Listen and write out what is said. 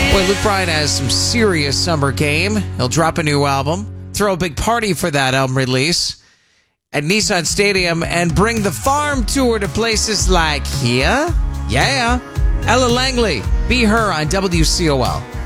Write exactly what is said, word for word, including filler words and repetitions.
Boy, Luke Bryan has some serious summer game. He'll drop a new album, throw a big party for that album release at Nissan Stadium, and bring the farm tour to places like here. Yeah. Ella Langley, Be Her on W C O L.